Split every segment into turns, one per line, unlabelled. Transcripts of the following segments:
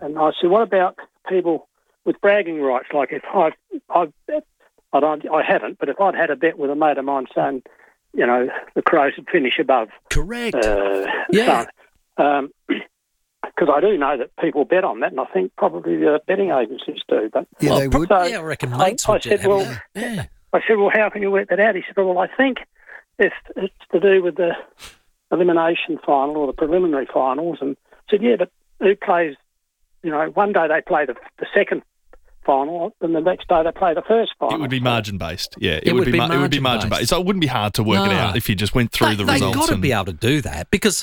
And I said, what about people with bragging rights? Like if I haven't, but if I'd had a bet with a mate of mine saying, you know, the Crows would finish above.
Correct.
Because I do know that people bet on that, and I think probably the betting agencies do. But
yeah, they would.
So
I reckon mates would.
I said, well, how can you work that out? He said, well, I think it's to do with the elimination final or the preliminary finals. And I said, yeah, but who plays, you know, one day they play the second final, and the next day they play the first final.
It would be margin-based, yeah.
It would be
margin-based. So it wouldn't be hard to work it out if you just went through the results.
They've got to be able to do that because,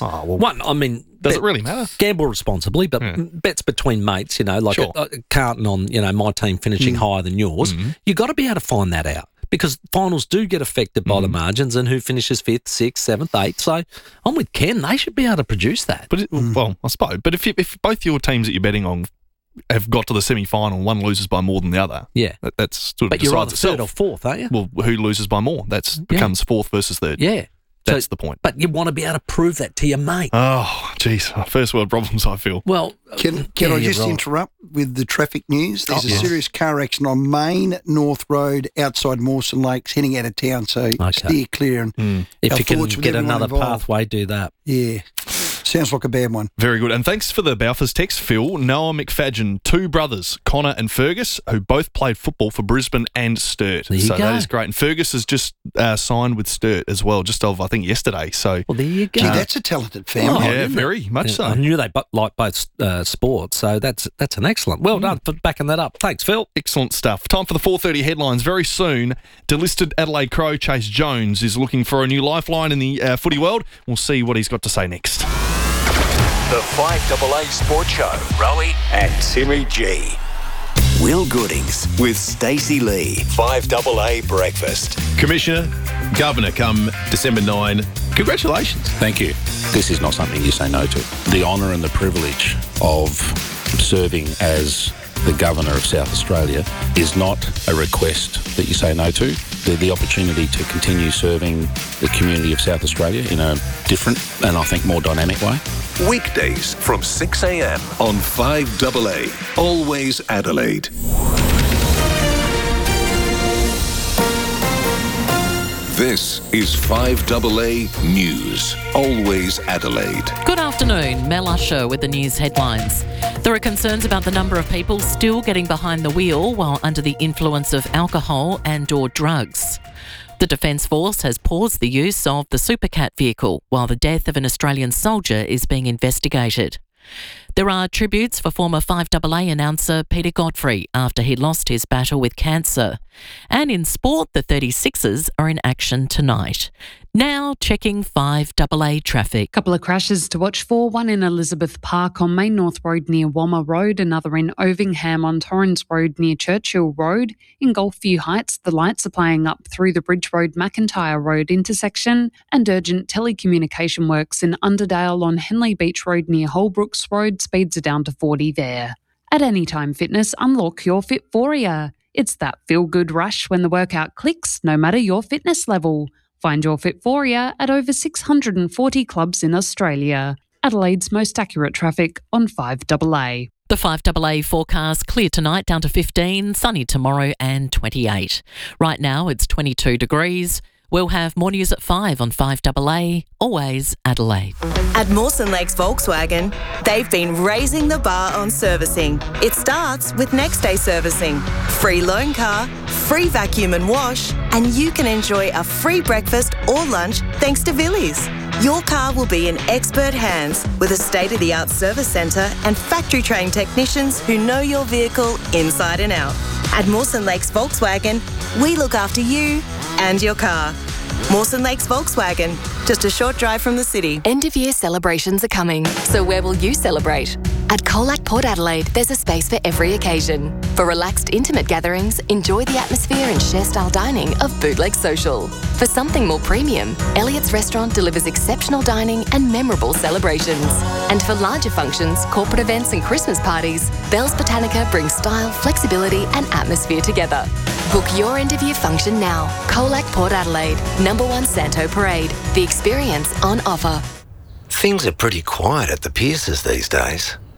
does
it really matter?
Gamble responsibly, but bets between mates, you know, like counting on, you know, my team finishing higher than yours, you've got to be able to find that out. Because finals do get affected by the margins and who finishes 5th, 6th, 7th, 8th. So I'm with Ken. They should be able to produce that.
But well, I suppose. But if both your teams that you're betting on have got to the semi-final, one loses by more than the other.
Yeah,
that's sort of
but you're either
itself.
3rd or 4th, aren't you?
Well, who loses by more? That becomes 4th versus 3rd.
Yeah.
That's the point.
But you want to be able to prove that to your mate.
Oh, geez. First world problems, I feel.
Well,
can I just interrupt with the traffic news? There's a serious car accident on Main North Road outside Mawson Lakes heading out of town, so steer clear. And
if you can get another pathway, do that.
Yeah. Sounds like a bad one.
Very good. And thanks for the Balfour's text, Phil. Noah McFadgen, 2 brothers, Connor and Fergus, who both played football for Brisbane and Sturt. So that is great. And Fergus has just signed with Sturt as well, just I think, yesterday. So,
well, there you go.
Gee, that's a talented family.
Yeah, very much so.
I knew they like both sports, so that's an excellent. Well done for backing that up. Thanks, Phil.
Excellent stuff. Time for the 4:30 headlines. Very soon, delisted Adelaide Crow Chase Jones is looking for a new lifeline in the footy world. We'll see what he's got to say next.
The 5AA Sports Show. Rowie and Timmy G. Will Goodings with Stacey Lee. 5AA Breakfast.
Commissioner, Governor come December 9. Congratulations.
Thank you. This is not something you say no to. The honour and the privilege of serving as the Governor of South Australia is not a request that you say no to. The opportunity to continue serving the community of South Australia in a different and I think more dynamic way.
Weekdays from 6 a.m. on 5AA. Always Adelaide. This is 5AA News. Always Adelaide.
Good afternoon. Mel Usher with the news headlines. There are concerns about the number of people still getting behind the wheel while under the influence of alcohol and/or drugs. The Defence Force has paused the use of the Supercat vehicle while the death of an Australian soldier is being investigated. There are tributes for former 5AA announcer Peter Godfrey after he lost his battle with cancer. And in sport, the 36ers are in action tonight. Now checking 5AA traffic.
Couple of crashes to watch for, one in Elizabeth Park on Main North Road near Wammer Road, another in Ovingham on Torrens Road near Churchill Road. In Gulfview Heights, the lights are playing up through the Bridge Road McIntyre Road intersection, and urgent telecommunication works in Underdale on Henley Beach Road near Holbrooks Road. Speeds are down to 40 there. At Anytime Fitness, unlock your Fitforia. It's that feel-good rush when the workout clicks, no matter your fitness level. Find your Fitforia at over 640 clubs in Australia. Adelaide's most accurate traffic on 5AA.
The 5AA forecast clear tonight down to 15, sunny tomorrow and 28. Right now it's 22 degrees. We'll have more news at 5 on 5AA, always Adelaide.
At Mawson Lakes Volkswagen, they've been raising the bar on servicing. It starts with next day servicing, free loan car, free vacuum and wash, and you can enjoy a free breakfast or lunch thanks to Villies. Your car will be in expert hands with a state-of-the-art service centre and factory-trained technicians who know your vehicle inside and out. At Mawson Lakes Volkswagen, we look after you and your car. Mawson Lakes Volkswagen, just a short drive from the city.
End-of-year celebrations are coming, so where will you celebrate? At Colac Port Adelaide, there's a space for every occasion. For relaxed, intimate gatherings, enjoy the atmosphere and share-style dining of Bootleg Social. For something more premium, Elliott's Restaurant delivers exceptional dining and memorable celebrations. And for larger functions, corporate events and Christmas parties, Bell's Botanica brings style, flexibility and atmosphere together. Book your end-of-year function now. Colac Port Adelaide, number 1 Santo Parade. The experience on offer.
Things are pretty quiet at the Pierces these days.